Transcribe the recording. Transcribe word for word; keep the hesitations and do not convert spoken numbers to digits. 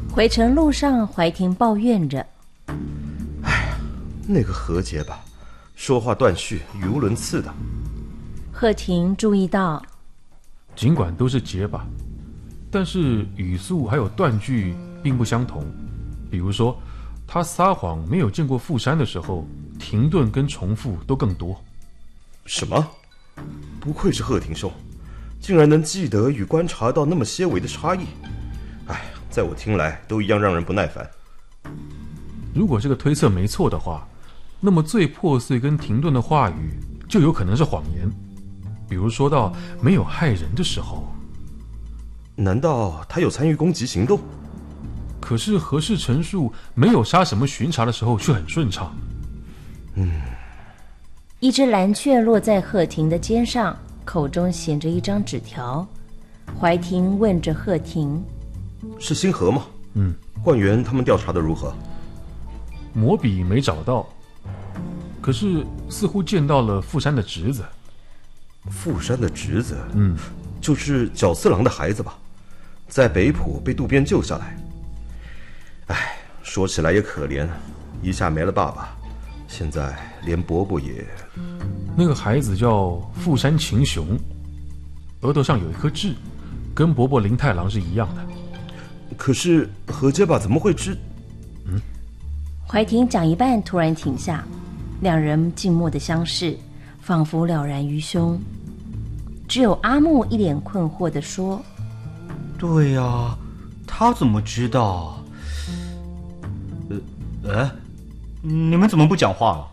回程路上，怀婷抱怨着：“ 哎呀，那个何洁吧，说话断续，语无伦次的。” 贺婷注意到， 尽管都是结巴，但是语速还有断句并不相同。比如说，他撒谎没有见过富山的时候，停顿跟重复都更多。 什么？不愧是贺廷兄，竟然能记得与观察到那么些微的差异。哎，在我听来都一样让人不耐烦。 如果这个推测没错的话，那么最破碎跟停顿的话语就有可能是谎言。比如说到没有害人的时候， 难道他有参与攻击行动？ 可是何氏陈述没有杀什么巡查的时候却很顺畅。 嗯， 一只蓝雀落在贺婷的肩上，口中衔着一张纸条。怀婷问着贺婷：“ 是星河吗？”“ 嗯。”“ 官员他们调查的如何？”“ 魔笔没找到，可是似乎见到了富山的侄子。”“ 富山的侄子？”“ 嗯， 就是角四郎的孩子吧，在北浦被渡边救下来。哎，说起来也可怜，一下没了爸爸，现在连伯伯也…… 那个孩子叫富山晴雄，额头上有一颗痣，跟伯伯林太郎是一样的。”“ 可是何结巴怎么会知？” 嗯， 怀婷讲一半突然停下，两人静默的相视，仿佛了然于胸。只有阿木一脸困惑地说：“ 对呀、啊，他怎么知道？呃，哎，你们怎么不讲话了？”